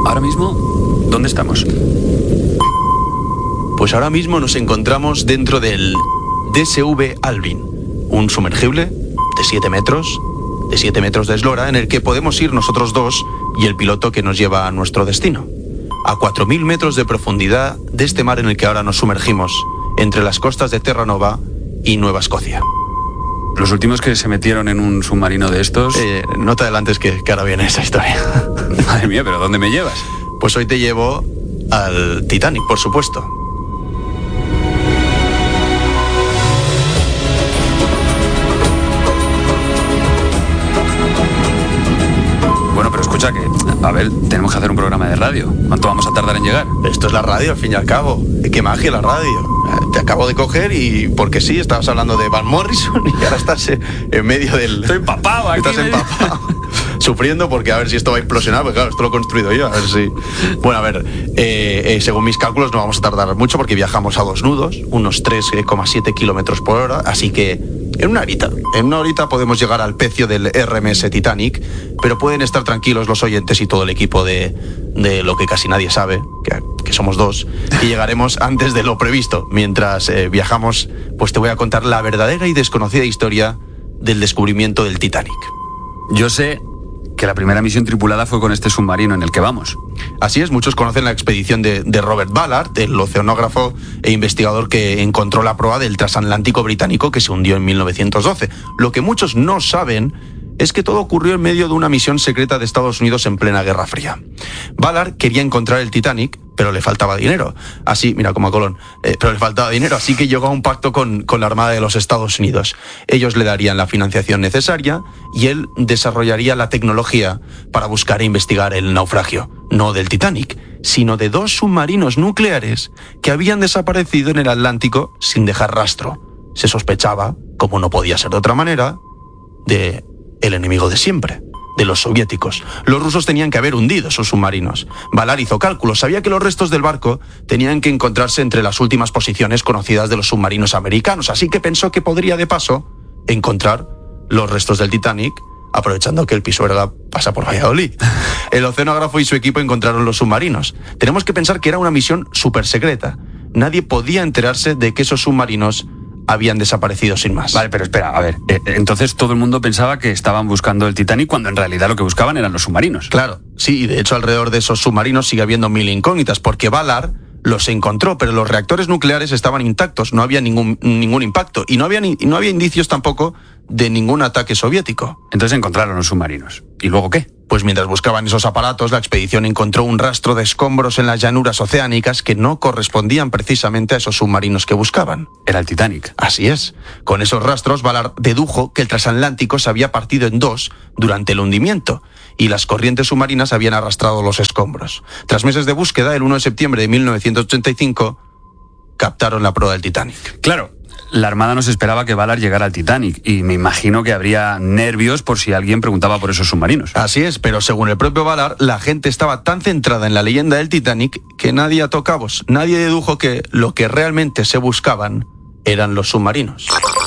Ahora mismo, ¿dónde estamos? Pues ahora mismo nos encontramos dentro del DSV Alvin, un sumergible de 7 metros de eslora en el que podemos ir nosotros dos y el piloto que nos lleva a nuestro destino. A 4.000 metros de profundidad de este mar en el que ahora nos sumergimos, entre las costas de Terranova y Nueva Escocia. Los últimos que se metieron en un submarino de estos... No te adelantes que ahora viene esa historia. Madre mía, ¿pero dónde me llevas? Pues hoy te llevo al Titanic, por supuesto. Bueno, pero escucha que... A ver, tenemos que hacer un programa de radio. ¿Cuánto vamos a tardar en llegar? Esto es la radio, al fin y al cabo. ¡Qué magia la radio! Te acabo de coger y, porque sí, estabas hablando de Van Morrison y ahora estás en medio del... Estoy empapado aquí. Estás empapado. Sufriendo porque a ver si esto va a implosionar, porque claro, esto lo he construido yo, a ver si... Bueno, a ver, según mis cálculos no vamos a tardar mucho porque viajamos a 2 nudos, unos 3,7 kilómetros por hora, así que en una horita podemos llegar al pecio del RMS Titanic, pero pueden estar tranquilos los oyentes y todo el equipo de lo que casi nadie sabe, que somos dos, y llegaremos antes de lo previsto. Mientras viajamos, pues te voy a contar la verdadera y desconocida historia del descubrimiento del Titanic. Yo sé que la primera misión tripulada fue con este submarino en el que vamos. Así es, muchos conocen la expedición de Robert Ballard, el oceanógrafo e investigador que encontró la proa del transatlántico británico que se hundió en 1912. Lo que muchos no saben es que todo ocurrió en medio de una misión secreta de Estados Unidos en plena Guerra Fría. Ballard quería encontrar el Titanic, pero le faltaba dinero. Así, mira, como a Colón, pero le faltaba dinero, así que llegó a un pacto con la Armada de los Estados Unidos. Ellos le darían la financiación necesaria y él desarrollaría la tecnología para buscar e investigar el naufragio, no del Titanic, sino de 2 submarinos nucleares que habían desaparecido en el Atlántico sin dejar rastro. Se sospechaba, como no podía ser de otra manera, de el enemigo de siempre, de los soviéticos. Los rusos tenían que haber hundido esos submarinos. Ballard hizo cálculos, sabía que los restos del barco tenían que encontrarse entre las últimas posiciones conocidas de los submarinos americanos, así que pensó que podría de paso encontrar los restos del Titanic, aprovechando que el Pisuerga pasa por Valladolid. El oceanógrafo y su equipo encontraron los submarinos. Tenemos que pensar que era una misión súper secreta. Nadie podía enterarse de que esos submarinos habían desaparecido sin más. Vale, pero espera, a ver, entonces todo el mundo pensaba que estaban buscando el Titanic cuando en realidad lo que buscaban eran los submarinos. Claro, sí, y de hecho alrededor de esos submarinos sigue habiendo 1000 incógnitas, porque Ballard los encontró, pero los reactores nucleares estaban intactos, no había ningún impacto, y no había indicios tampoco de ningún ataque soviético. Entonces encontraron los submarinos. ¿Y luego qué? Pues mientras buscaban esos aparatos, la expedición encontró un rastro de escombros en las llanuras oceánicas que no correspondían precisamente a esos submarinos que buscaban. Era el Titanic. Así es. Con esos rastros, Ballard dedujo que el transatlántico se había partido en 2 durante el hundimiento y las corrientes submarinas habían arrastrado los escombros. Tras meses de búsqueda, el 1 de septiembre de 1985, captaron la proa del Titanic. Claro. La Armada no se esperaba que Ballard llegara al Titanic y me imagino que habría nervios por si alguien preguntaba por esos submarinos. Así es, pero según el propio Ballard, la gente estaba tan centrada en la leyenda del Titanic que nadie ató cabos. Nadie dedujo que lo que realmente se buscaban eran los submarinos.